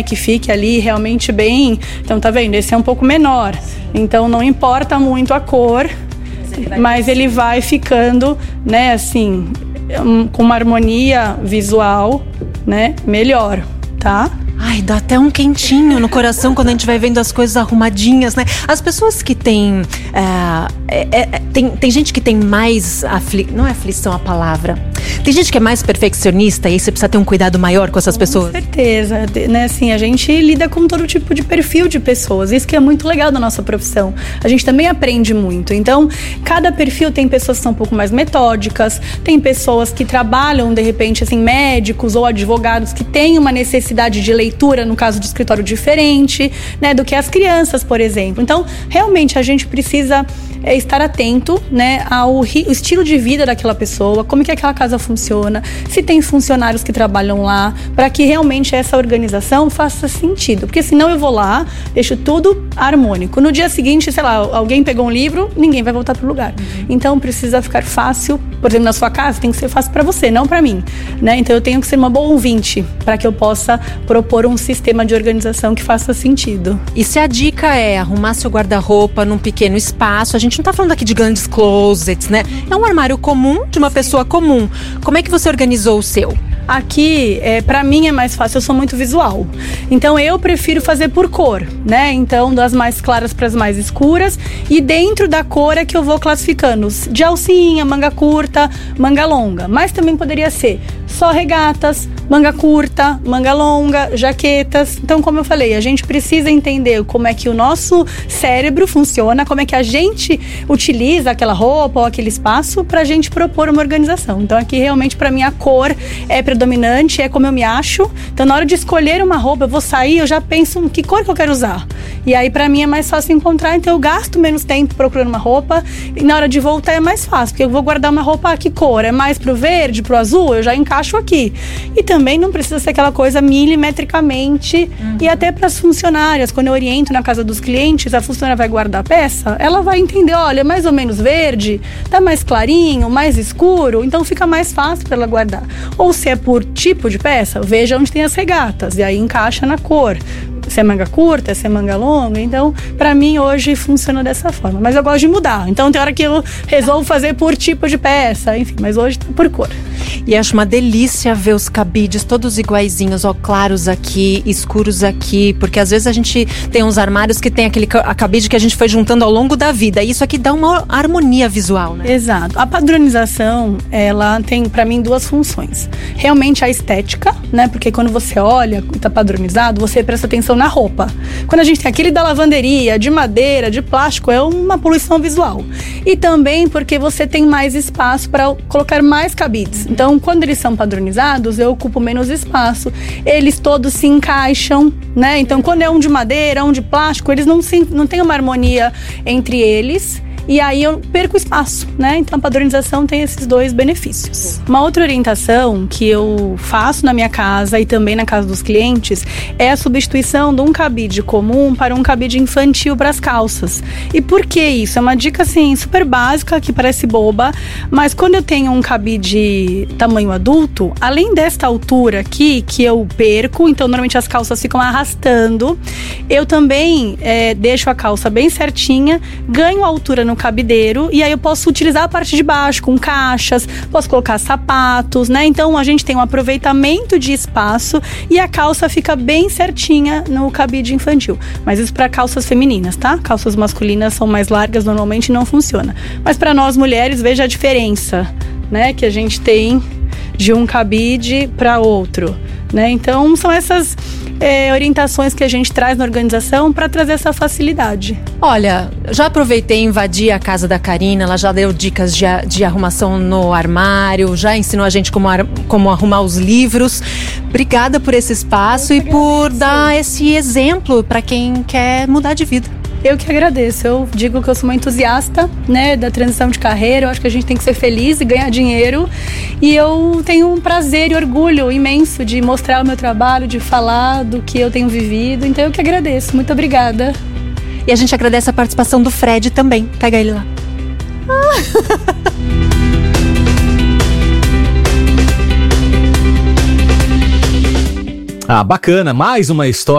que fique ali realmente bem. Então tá vendo, esse é um pouco menor, então não importa muito a cor, mas ele vai ficando, né, assim, com uma harmonia visual, né, melhor, tá? Ai, dá até um quentinho no coração quando a gente vai vendo as coisas arrumadinhas, né? As pessoas que têm... tem gente que tem mais... não é aflição a palavra. Tem gente que é mais perfeccionista e aí você precisa ter um cuidado maior com essas pessoas. Com certeza, né? Assim, a gente lida com todo tipo de perfil de pessoas. Isso que é muito legal da nossa profissão. A gente também aprende muito. Então, cada perfil tem pessoas que são um pouco mais metódicas, tem pessoas que trabalham, de repente, assim, médicos ou advogados que têm uma necessidade de leitura, no caso de escritório diferente, né, do que as crianças, por exemplo. Então, realmente, a gente precisa estar atento, né, ao estilo de vida daquela pessoa, como que aquela casa funciona, se tem funcionários que trabalham lá, para que realmente essa organização faça sentido. Porque senão eu vou lá, deixo tudo harmônico. No dia seguinte, sei lá, alguém pegou um livro, ninguém vai voltar pro lugar. Então precisa ficar fácil. Por exemplo, na sua casa tem que ser fácil para você, não para mim, né? Então eu tenho que ser uma boa ouvinte para que eu possa propor um sistema de organização que faça sentido. E se a dica é arrumar seu guarda-roupa num pequeno espaço, a gente não tá falando aqui de grandes closets, né? É um armário comum de uma pessoa comum. Como é que você organizou o seu? Aqui, para mim é mais fácil, eu sou muito visual. Então eu prefiro fazer por cor, né? Então das mais claras para as mais escuras. E dentro da cor é que eu vou classificando de alcinha, manga curta, manga longa. Mas também poderia ser só regatas, manga curta, manga longa, jaquetas. Então, como eu falei, a gente precisa entender como é que o nosso cérebro funciona, como é que a gente utiliza aquela roupa ou aquele espaço pra gente propor uma organização. Então aqui realmente para mim a cor é predominante, é como eu me acho. Então na hora de escolher uma roupa, eu vou sair, eu já penso que cor que eu quero usar. E aí pra mim é mais fácil encontrar, então eu gasto menos tempo procurando uma roupa e na hora de voltar é mais fácil, porque eu vou guardar uma roupa, que cor? É mais pro verde, pro azul? Eu já encaixo aqui. E também não precisa ser aquela coisa milimetricamente. E até para as funcionárias, quando eu oriento na casa dos clientes, a funcionária vai guardar a peça, ela vai entender, olha, mais ou menos verde, tá mais clarinho, mais escuro, então fica mais fácil para ela guardar. Ou se é por tipo de peça, veja onde tem as regatas e aí encaixa na cor. Se é manga curta, se é manga longa. Então, pra mim, hoje funciona dessa forma. Mas eu gosto de mudar. Então, tem hora que eu resolvo fazer por tipo de peça. Enfim, mas hoje tá por cor. E acho uma delícia ver os cabides todos iguaizinhos, ó, claros aqui, escuros aqui. Porque às vezes a gente tem uns armários que tem aquele cabide que a gente foi juntando ao longo da vida. E isso aqui dá uma harmonia visual, né? Exato. A padronização, ela tem, pra mim, duas funções. Realmente a estética, né? Porque quando você olha e tá padronizado, você presta atenção na roupa. Quando a gente tem aquele da lavanderia, de madeira, de plástico, é uma poluição visual. E também porque você tem mais espaço para colocar mais cabides. Então, quando eles são padronizados, eu ocupo menos espaço. Eles todos se encaixam, né? Então, quando é um de madeira, um de plástico, eles não têm uma harmonia entre eles. E aí eu perco espaço, né? Então a padronização tem esses dois benefícios. Uma outra orientação que eu faço na minha casa e também na casa dos clientes é a substituição de um cabide comum para um cabide infantil para as calças. E por que isso? É uma dica assim super básica que parece boba, mas quando eu tenho um cabide tamanho adulto, além desta altura aqui que eu perco, então normalmente as calças ficam arrastando, eu também deixo a calça bem certinha, ganho altura no cabideiro e aí eu posso utilizar a parte de baixo com caixas, posso colocar sapatos, né? Então a gente tem um aproveitamento de espaço e a calça fica bem certinha no cabide infantil. Mas isso para calças femininas, tá? Calças masculinas são mais largas, normalmente não funciona. Mas para nós mulheres, veja a diferença, né? Que a gente tem de um cabide para outro, né? Então são essas orientações que a gente traz na organização para trazer essa facilidade. Olha, já aproveitei e invadi a casa da Karina, ela já deu dicas de arrumação no armário, já ensinou a gente como arrumar os livros. Obrigada por esse espaço e por dar esse exemplo para quem quer mudar de vida. Eu que agradeço, eu digo que eu sou uma entusiasta, né, da transição de carreira, eu acho que a gente tem que ser feliz e ganhar dinheiro e eu tenho um prazer e orgulho imenso de mostrar o meu trabalho, de falar do que eu tenho vivido, então eu que agradeço, muito obrigada. E a gente agradece a participação do Fred também, pega ele lá. Bacana, mais uma história.